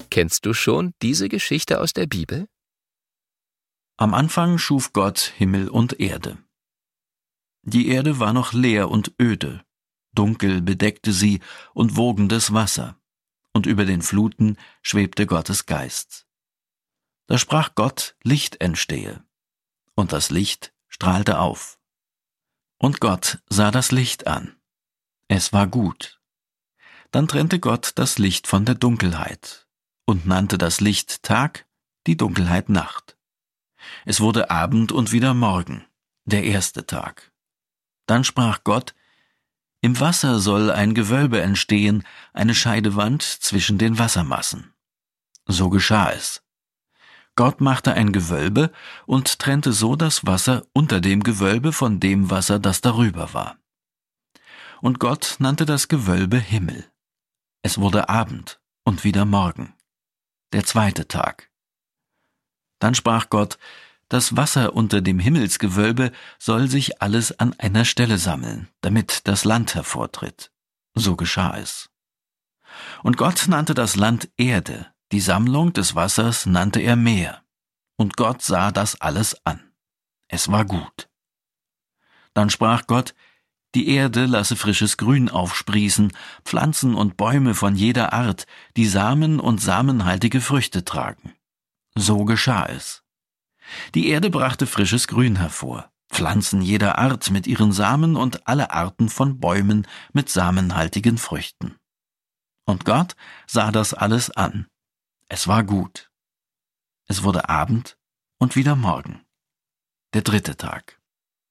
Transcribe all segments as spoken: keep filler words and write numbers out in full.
Kennst du schon diese Geschichte aus der Bibel? Am Anfang schuf Gott Himmel und Erde. Die Erde war noch leer und öde, dunkel bedeckte sie und wogendes Wasser, und über den Fluten schwebte Gottes Geist. Da sprach Gott, Licht entstehe, und das Licht strahlte auf. Und Gott sah das Licht an. Es war gut. Dann trennte Gott das Licht von der Dunkelheit und nannte das Licht Tag, die Dunkelheit Nacht. Es wurde Abend und wieder Morgen, der erste Tag. Dann sprach Gott, im Wasser soll ein Gewölbe entstehen, eine Scheidewand zwischen den Wassermassen. So geschah es. Gott machte ein Gewölbe und trennte so das Wasser unter dem Gewölbe von dem Wasser, das darüber war. Und Gott nannte das Gewölbe Himmel. Es wurde Abend und wieder Morgen, der zweite Tag. Dann sprach Gott, das Wasser unter dem Himmelsgewölbe soll sich alles an einer Stelle sammeln, damit das Land hervortritt. So geschah es. Und Gott nannte das Land Erde, die Sammlung des Wassers nannte er Meer. Und Gott sah das alles an. Es war gut. Dann sprach Gott, die Erde lasse frisches Grün aufsprießen, Pflanzen und Bäume von jeder Art, die Samen und samenhaltige Früchte tragen. So geschah es. Die Erde brachte frisches Grün hervor, Pflanzen jeder Art mit ihren Samen und alle Arten von Bäumen mit samenhaltigen Früchten. Und Gott sah das alles an. Es war gut. Es wurde Abend und wieder Morgen, der dritte Tag.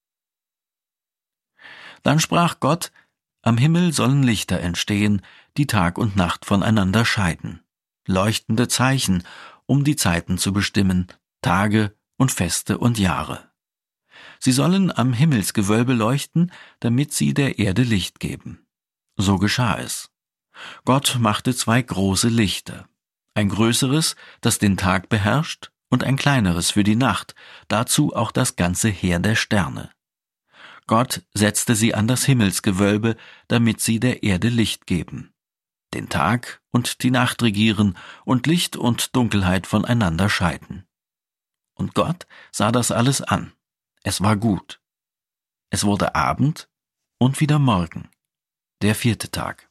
Dann sprach Gott, am Himmel sollen Lichter entstehen, die Tag und Nacht voneinander scheiden, leuchtende Zeichen, um die Zeiten zu bestimmen, Tage und Feste und Jahre. Sie sollen am Himmelsgewölbe leuchten, damit sie der Erde Licht geben. So geschah es. Gott machte zwei große Lichter, ein größeres, das den Tag beherrscht, und ein kleineres für die Nacht, dazu auch das ganze Heer der Sterne. Gott setzte sie an das Himmelsgewölbe, damit sie der Erde Licht geben, den Tag und die Nacht regieren und Licht und Dunkelheit voneinander scheiden. Und Gott sah das alles an. Es war gut. Es wurde Abend und wieder Morgen, der vierte Tag.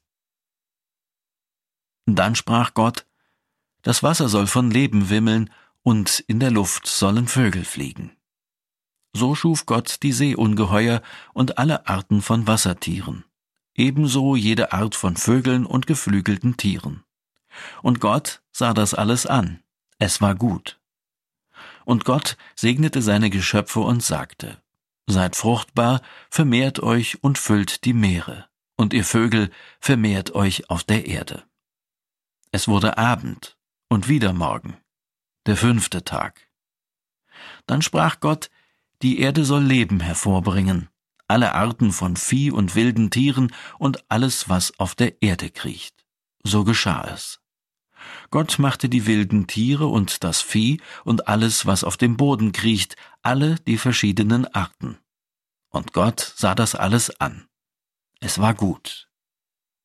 Dann sprach Gott, das Wasser soll von Leben wimmeln, und in der Luft sollen Vögel fliegen. So schuf Gott die Seeungeheuer und alle Arten von Wassertieren, ebenso jede Art von Vögeln und geflügelten Tieren. Und Gott sah das alles an. Es war gut. Und Gott segnete seine Geschöpfe und sagte, seid fruchtbar, vermehrt euch und füllt die Meere, und ihr Vögel, vermehrt euch auf der Erde. Es wurde Abend und wieder Morgen, der fünfte Tag. Dann sprach Gott, die Erde soll Leben hervorbringen, alle Arten von Vieh und wilden Tieren und alles, was auf der Erde kriecht. So geschah es. Gott machte die wilden Tiere und das Vieh und alles, was auf dem Boden kriecht, alle die verschiedenen Arten. Und Gott sah das alles an. Es war gut.